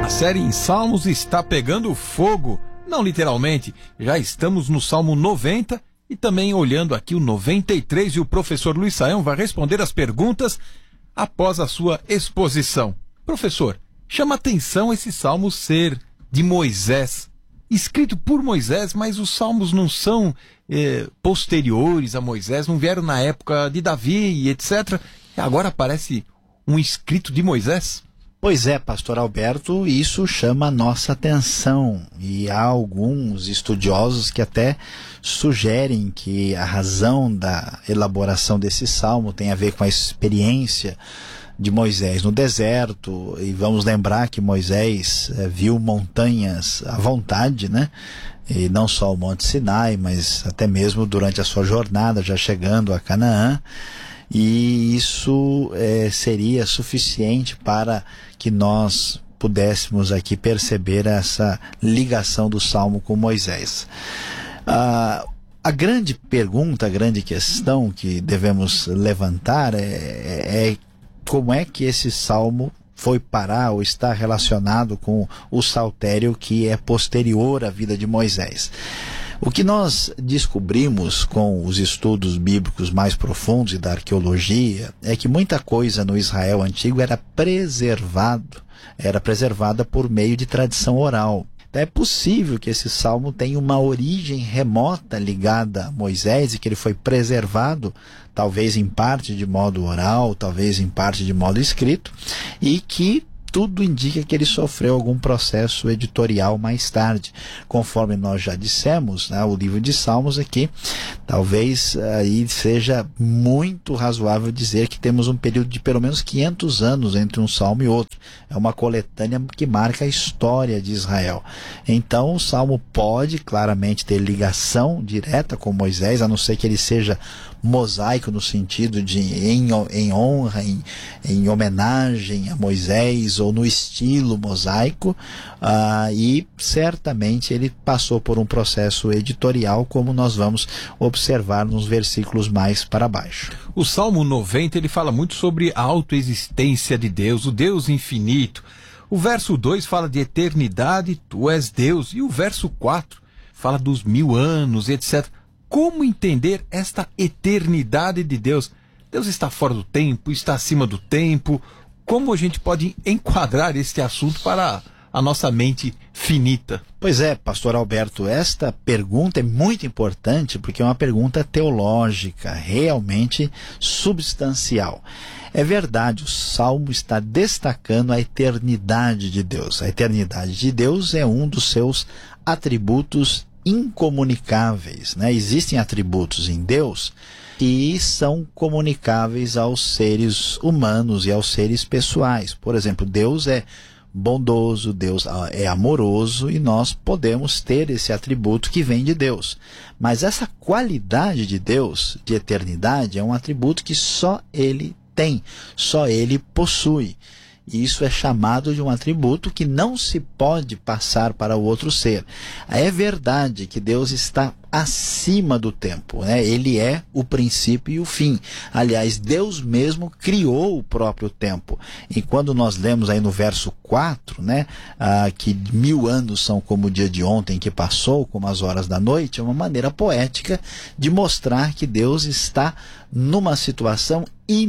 A série em Salmos está pegando fogo, não literalmente, já estamos no Salmo 90 e também olhando aqui o 93 e o professor Luiz Saião vai responder as perguntas após a sua exposição. Professor, chama atenção esse Salmo ser de Moisés, escrito por Moisés, mas os Salmos não são posteriores a Moisés, não vieram na época de Davi e etc. E agora aparece um escrito de Moisés? Pois é, pastor Alberto, isso chama a nossa atenção e há alguns estudiosos que até sugerem que a razão da elaboração desse salmo tem a ver com a experiência de Moisés no deserto, e vamos lembrar que Moisés viu montanhas à vontade, né? E não só o Monte Sinai, mas até mesmo durante a sua jornada, já chegando a Canaã. E isso seria suficiente para que nós pudéssemos aqui perceber essa ligação do Salmo com Moisés. A grande pergunta, a grande questão que devemos levantar é como é que esse Salmo foi parar ou está relacionado com o saltério que é posterior à vida de Moisés. O que nós descobrimos com os estudos bíblicos mais profundos e da arqueologia é que muita coisa no Israel antigo era preservada por meio de tradição oral. Então é possível que esse salmo tenha uma origem remota ligada a Moisés e que ele foi preservado, talvez em parte de modo oral, talvez em parte de modo escrito, e que tudo indica que ele sofreu algum processo editorial mais tarde. Conforme nós já dissemos, né, o livro de Salmos aqui, talvez aí seja muito razoável dizer que temos um período de pelo menos 500 anos entre um salmo e outro. É uma coletânea que marca a história de Israel. Então o salmo pode claramente ter ligação direta com Moisés, a não ser que ele seja mosaico no sentido de em honra, em homenagem a Moisés, ou no estilo mosaico, e certamente ele passou por um processo editorial, como nós vamos observar nos versículos mais para baixo. O Salmo 90 ele fala muito sobre a autoexistência de Deus, o Deus infinito. O verso 2 fala de eternidade, tu és Deus, e o verso 4 fala dos 1000 anos, etc. Como entender esta eternidade de Deus? Deus está fora do tempo, está acima do tempo. Como a gente pode enquadrar este assunto para a nossa mente finita? Pois é, pastor Alberto, esta pergunta é muito importante porque é uma pergunta teológica, realmente substancial. É verdade, o Salmo está destacando a eternidade de Deus. A eternidade de Deus é um dos seus atributos incomunicáveis, né? Existem atributos em Deus que são comunicáveis aos seres humanos e aos seres pessoais. Por exemplo, Deus é bondoso, Deus é amoroso, e nós podemos ter esse atributo que vem de Deus. Mas essa qualidade de Deus, de eternidade, é um atributo que só Ele tem, só Ele possui. E isso é chamado de um atributo que não se pode passar para o outro ser. É verdade que Deus está acima do tempo, né? Ele é o princípio e o fim. Aliás, Deus mesmo criou o próprio tempo. E quando nós lemos aí no verso 4, né, que 1000 anos são como o dia de ontem que passou, como as horas da noite, é uma maneira poética de mostrar que Deus está numa situação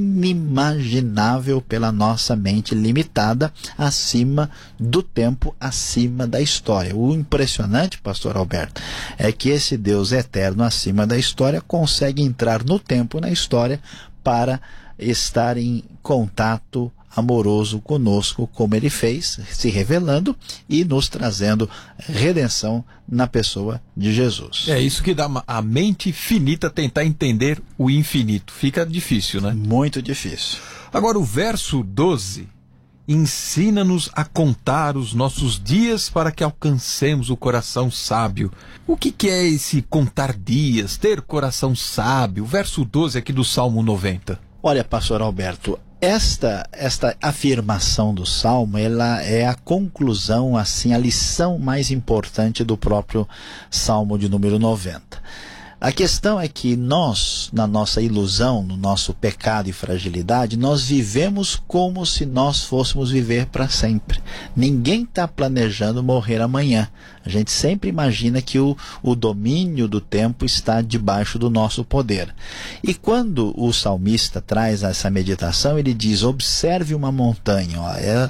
inimaginável pela nossa mente limitada, acima do tempo, acima da história. O impressionante, pastor Alberto, é que esse Deus eterno acima da história consegue entrar no tempo, na história, para estar em contato amoroso conosco, como ele fez, se revelando e nos trazendo redenção na pessoa de Jesus. É isso que dá a mente finita tentar entender o infinito. Fica difícil, né? Muito difícil. Agora o verso 12 ensina-nos a contar os nossos dias para que alcancemos o coração sábio. O que é esse contar dias, ter coração sábio? O verso 12 aqui do Salmo 90. Olha, pastor Alberto, esta afirmação do Salmo, ela é a conclusão, assim, a lição mais importante do próprio Salmo de número 90. A questão é que nós, na nossa ilusão, no nosso pecado e fragilidade, nós vivemos como se nós fôssemos viver para sempre. Ninguém está planejando morrer amanhã. A gente sempre imagina que o domínio do tempo está debaixo do nosso poder. E quando o salmista traz essa meditação, ele diz: observe uma montanha.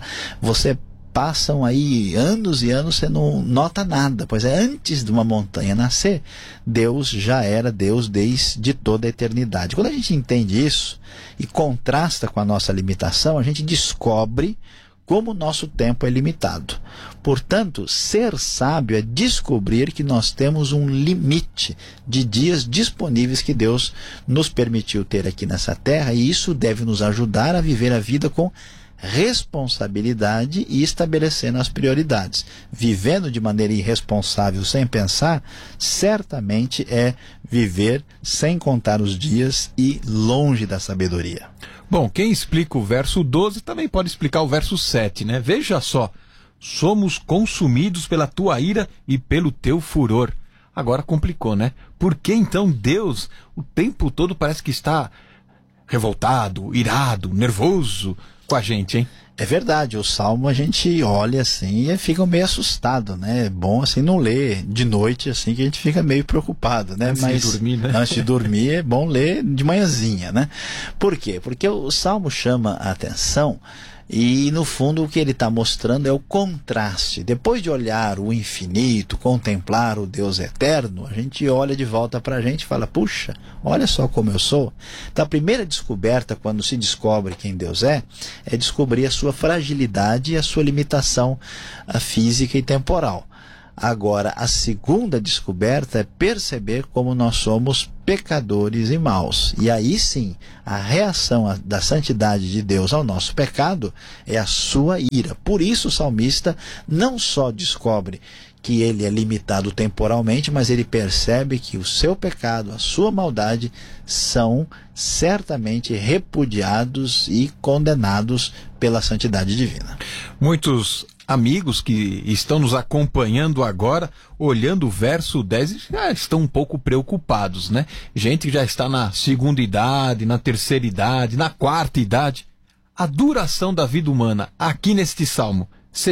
Você passam aí anos e anos, você não nota nada, pois antes de uma montanha nascer, Deus já era Deus desde toda a eternidade. Quando a gente entende isso e contrasta com a nossa limitação, a gente descobre como o nosso tempo é limitado. Portanto, ser sábio é descobrir que nós temos um limite de dias disponíveis que Deus nos permitiu ter aqui nessa terra, e isso deve nos ajudar a viver a vida com responsabilidade e estabelecendo as prioridades. Vivendo de maneira irresponsável, sem pensar, certamente é viver sem contar os dias e longe da sabedoria. Bom, quem explica o verso 12 também pode explicar o verso 7, né? Veja só: somos consumidos pela tua ira e pelo teu furor. Agora complicou, né? Por que então Deus o tempo todo parece que está revoltado, irado, nervoso com a gente, hein? É verdade, o Salmo a gente olha assim e fica meio assustado, né? É bom assim não ler de noite, assim, que a gente fica meio preocupado, né? Antes de dormir, né? Antes de dormir é bom ler de manhãzinha, né? Por quê? Porque o Salmo chama a atenção. E, no fundo, o que ele está mostrando é o contraste. Depois de olhar o infinito, contemplar o Deus eterno, a gente olha de volta para a gente e fala: puxa, olha só como eu sou. Então, a primeira descoberta, quando se descobre quem Deus é descobrir a sua fragilidade e a sua limitação física e temporal. Agora, a segunda descoberta é perceber como nós somos pecadores e maus. E aí sim, a reação da santidade de Deus ao nosso pecado é a sua ira. Por isso o salmista não só descobre que ele é limitado temporalmente, mas ele percebe que o seu pecado, a sua maldade, são certamente repudiados e condenados pela santidade divina. Muitos amigos que estão nos acompanhando agora, olhando o verso 10, já estão um pouco preocupados, né? Gente que já está na segunda idade, na terceira idade, na quarta idade. A duração da vida humana aqui neste salmo,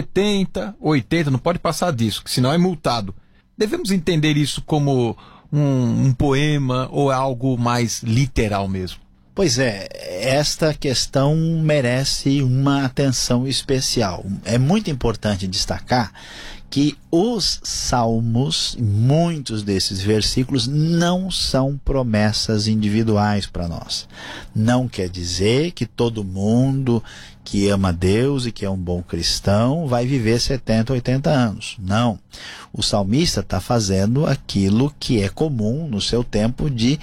70, 80, não pode passar disso, que senão é multado. Devemos entender isso como um poema ou algo mais literal mesmo? Pois é, esta questão merece uma atenção especial. É muito importante destacar que os salmos, muitos desses versículos, não são promessas individuais para nós. Não quer dizer que todo mundo que ama Deus e que é um bom cristão vai viver 70, 80 anos. Não. O salmista está fazendo aquilo que é comum no seu tempo, de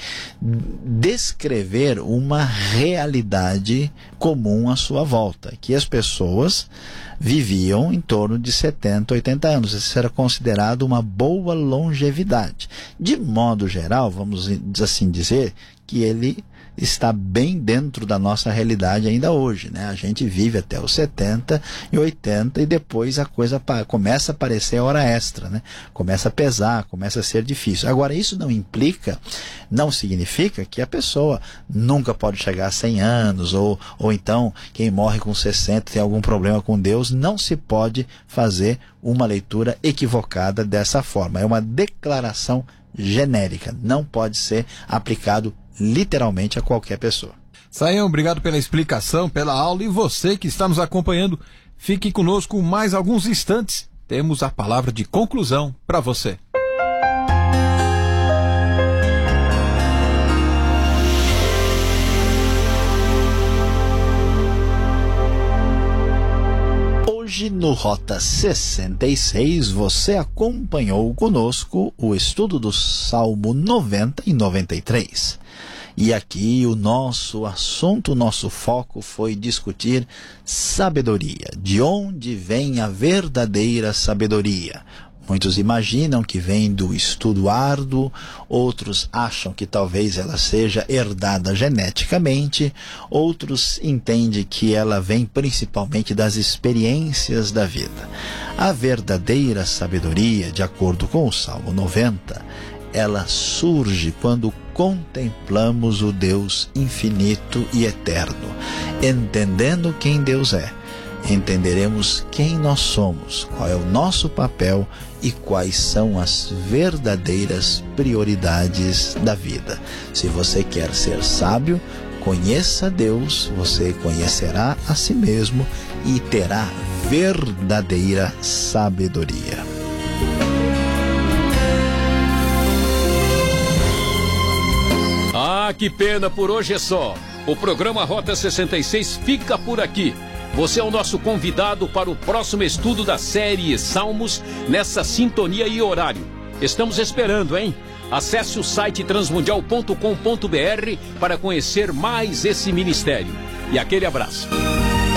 descrever uma realidade comum à sua volta, que as pessoas viviam em torno de 70, 80 anos. Isso era considerado uma boa longevidade. De modo geral, vamos assim dizer, que ele está bem dentro da nossa realidade ainda hoje, né? A gente vive até os 70 e 80 e depois a coisa começa a parecer hora extra, né? Começa a pesar, começa a ser difícil. Agora, isso não significa que a pessoa nunca pode chegar a 100 anos, ou então quem morre com 60 tem algum problema com Deus. Não se pode fazer uma leitura equivocada dessa forma. É uma declaração genérica, não pode ser aplicado literalmente a qualquer pessoa. Saião, obrigado pela explicação, pela aula, e você que está nos acompanhando, fique conosco mais alguns instantes. Temos a palavra de conclusão para você. Hoje no Rota 66 você acompanhou conosco o estudo do Salmo 90 e 93. E aqui o nosso assunto, o nosso foco foi discutir sabedoria. De onde vem a verdadeira sabedoria? Muitos imaginam que vem do estudo árduo, outros acham que talvez ela seja herdada geneticamente, outros entendem que ela vem principalmente das experiências da vida. A verdadeira sabedoria, de acordo com o Salmo 90, ela surge quando contemplamos o Deus infinito e eterno. Entendendo quem Deus é, entenderemos quem nós somos, qual é o nosso papel e quais são as verdadeiras prioridades da vida. Se você quer ser sábio, conheça Deus, você conhecerá a si mesmo e terá verdadeira sabedoria. Ah, que pena, por hoje é só. O programa Rota 66 fica por aqui. Você é o nosso convidado para o próximo estudo da série Salmos nessa sintonia e horário. Estamos esperando, hein? Acesse o site transmundial.com.br para conhecer mais esse ministério. E aquele abraço.